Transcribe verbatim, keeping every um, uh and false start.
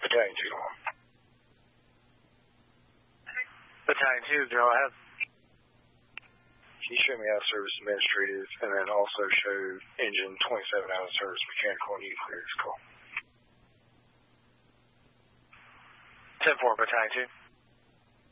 Battalion two. Battalion two, go ahead. Can you show me out of service administrative and then also show engine twenty-seven out of service mechanical and nuclear? Call. ten four, Battalion two.